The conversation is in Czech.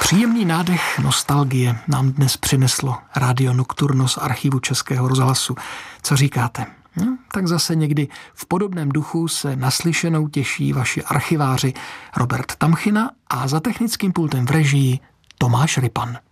Příjemný nádech nostalgie nám dnes přineslo Radio Nocturno z archivu Českého rozhlasu. Co říkáte? Tak zase někdy v podobném duchu se naslyšenou těší vaši archiváři Robert Tamchina a za technickým pultem v režii Tomáš Rypan.